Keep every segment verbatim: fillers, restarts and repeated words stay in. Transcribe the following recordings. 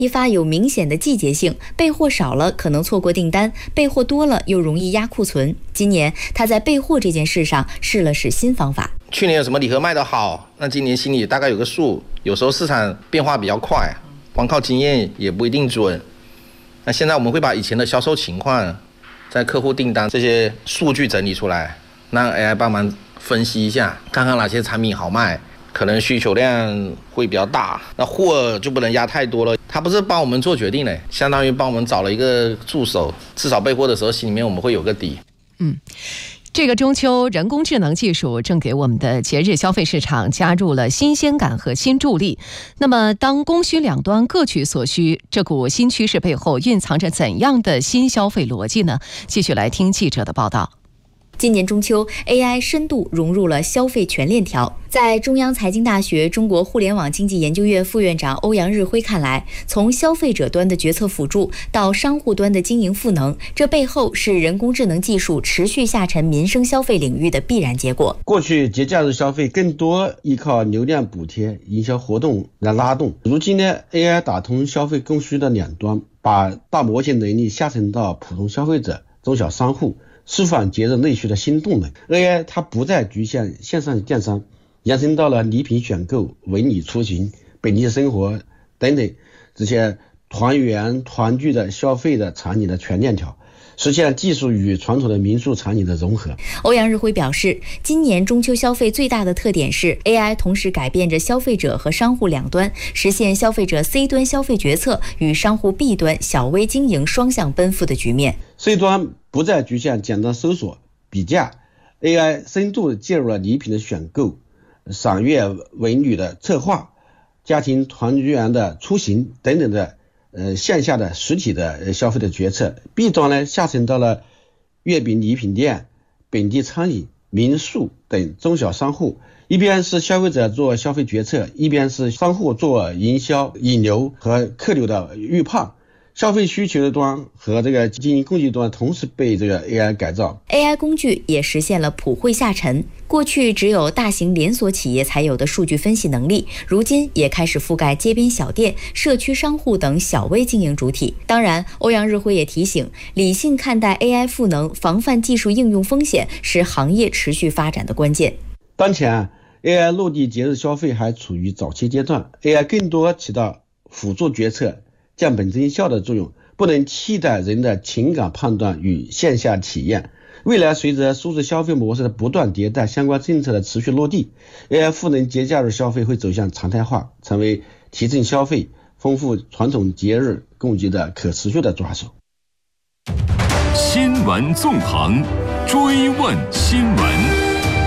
批发有明显的季节性，备货少了可能错过订单，备货多了又容易压库存。今年他在备货这件事上试了试新方法。 去年有什么礼盒卖得好，那今年心里大概有个数。有时候市场变化比较快，光靠经验也不一定准。那现在我们会把以前的销售情况、在客户订单这些数据整理出来，让 A I 帮忙分析一下，看看哪些产品好卖，可能需求量会比较大，那货就不能压太多了。他不是帮我们做决定的，相当于帮我们找了一个助手，至少备货的时候心里面我们会有个底。 嗯，这个中秋，人工智能技术正给我们的节日消费市场加入了新鲜感和新助力。那么当供需两端各取所需，这股新趋势背后蕴藏着怎样的新消费逻辑呢？继续来听记者的报道。 今年中秋 ，A I 深度融入了消费全链条。在中央财经大学中国互联网经济研究院副院长欧阳日辉看来，从消费者端的决策辅助到商户端的经营赋能，这背后是人工智能技术持续下沉民生消费领域的必然结果。 过去节假日消费更多依靠流量补贴、营销活动来拉动，如今呢 ，A I 打通消费供需的两端，把大模型能力下沉到普通消费者、中小商户，释放节日内需的新动能。 A I 它不再局限线上电商，延伸到了礼品选购、文旅出行、本地生活等等这些团圆团聚的消费的场景的全链条，实现技术与传统的民宿场景的融合。 欧阳日辉表示，今年中秋消费最大的特点是 A I 同时改变着消费者和商户两端，实现消费者 C 端消费决策与商户 B 端小微经营双向奔赴的局面。 C 端不再局限简单搜索比价， A I 深度介入了礼品的选购、赏月文旅的策划、家庭团圆的出行等等的呃线下的实体的消费的决策。 B 端呢下沉到了月饼礼品店、本地餐饮、民宿等中小商户，一边是消费者做消费决策，一边是商户做营销、引流和客流的预判。消费需求端和这个经营工具端同时被这个 A I 改造。 A I 工具也实现了普惠下沉，过去只有大型连锁企业才有的数据分析能力，如今也开始覆盖街边小店、社区商户等小微经营主体。当然，欧阳日辉也提醒，理性看待 A I 赋能，防范技术应用风险，是行业持续发展的关键。 当前 A I 落地节日消费还处于早期阶段， A I 更多起到辅助决策、降本增效的作用，不能替代人的情感判断与线下体验。未来随着数字消费模式的不断迭代，相关政策的持续落地， A I 赋能节假日消费会走向常态化，成为提振消费、丰富传统节日供给的可持续的抓手。 新闻纵横，追问新闻。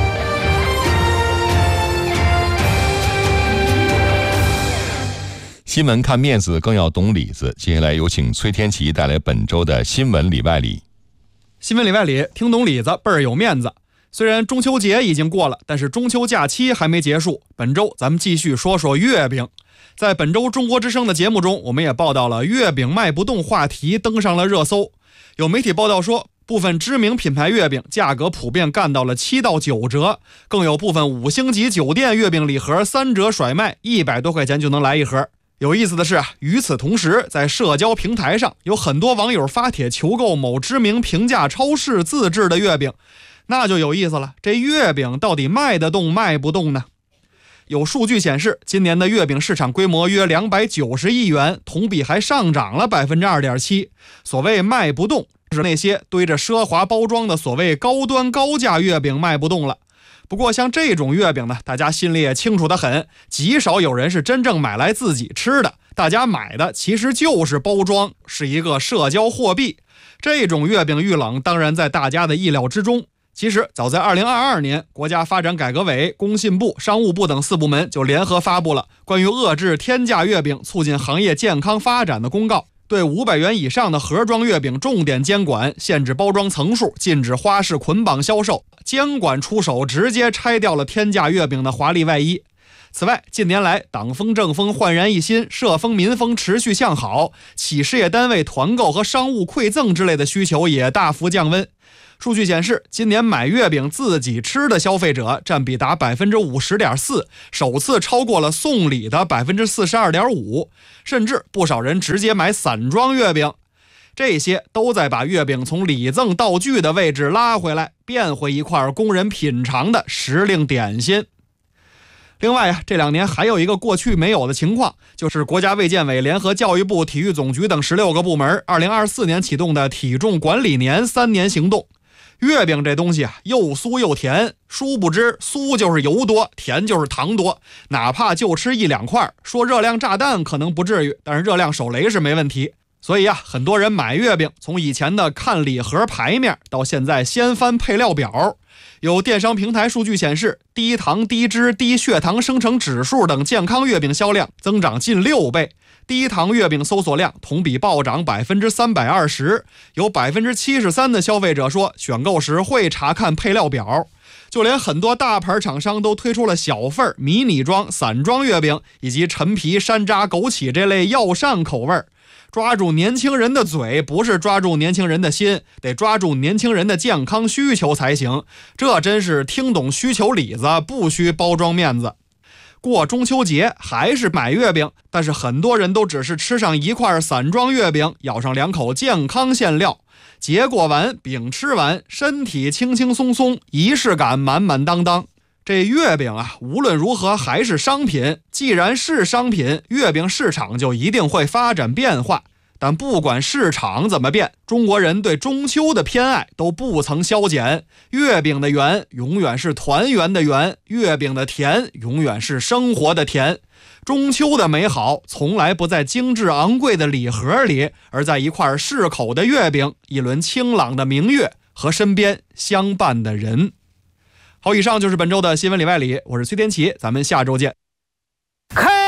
新闻看面子，更要懂里子。接下来有请崔天琪带来本周的新闻里外里。 新闻里外里，听懂里子倍儿有面子。虽然中秋节已经过了，但是中秋假期还没结束。本周咱们继续说说月饼。在本周中国之声的节目中，我们也报道了月饼卖不动话题登上了热搜。有媒体报道说，部分知名品牌月饼价格普遍干到了七到九折，更有部分五星级酒店月饼礼盒三折甩卖，一百多块钱就能来一盒。有意思的是，与此同时，在社交平台上有很多网友发帖求购某知名平价超市自制的月饼，那就有意思了，这月饼到底卖得动卖不动呢？有数据显示，今年的月饼市场规模约两百九十亿元，同比还上涨了 百分之二点七。 所谓卖不动，是那些堆着奢华包装的所谓高端高价月饼卖不动了。不过像这种月饼呢，大家心里也清楚得很，极少有人是真正买来自己吃的，大家买的其实就是包装，是一个社交货币。这种月饼遇冷当然在大家的意料之中。其实早在二零二二年，国家发展改革委、工信部、商务部等四部门就联合发布了关于遏制天价月饼、促进行业健康发展的公告，对五百元以上的盒装月饼重点监管，限制包装层数，禁止花式捆绑销售。监管出手，直接拆掉了天价月饼的华丽外衣。此外，近年来党风政风焕然一新，社风民风持续向好，企事业单位团购和商务馈赠之类的需求也大幅降温。 数据显示，今年买月饼自己吃的消费者占比达 百分之五十点四， 首次超过了送礼的 百分之四十二点五， 甚至不少人直接买散装月饼。这些都在把月饼从礼赠道具的位置拉回来，变回一块供人品尝的时令点心。另外啊，这两年还有一个过去没有的情况，就是国家卫健委联合教育部、体育总局等十六个部门二零二四年启动的体重管理年三年行动。月饼这东西啊，又酥又甜，殊不知酥就是油多，甜就是糖多，哪怕就吃一两块，说热量炸弹可能不至于，但是热量手雷是没问题。所以啊，很多人买月饼从以前的看礼盒牌面到现在先翻配料表。有电商平台数据显示，低糖、低脂、低血糖生成指数等健康月饼销量增长近六倍，低糖月饼搜索量同比暴涨 百分之三百二十， 有 百分之七十三 的消费者说选购时会查看配料表。就连很多大牌厂商都推出了小份、迷你装、散装月饼以及陈皮、山楂、枸杞这类药膳口味，抓住年轻人的嘴，不是抓住年轻人的心，得抓住年轻人的健康需求才行。这真是听懂需求里子，不需包装面子。过中秋节还是买月饼，但是很多人都只是吃上一块散装月饼，咬上两口健康馅料，节过完，饼吃完，身体轻轻松松，仪式感满满当当。这月饼啊，无论如何还是商品，既然是商品，月饼市场就一定会发展变化。但不管市场怎么变，中国人对中秋的偏爱都不曾消减。月饼的圆永远是团圆的圆，月饼的甜永远是生活的甜。中秋的美好从来不在精致昂贵的礼盒里，而在一块适口的月饼，一轮清朗的明月和身边相伴的人。好，以上就是本周的新闻里外里，我是崔天琪，咱们下周见。 开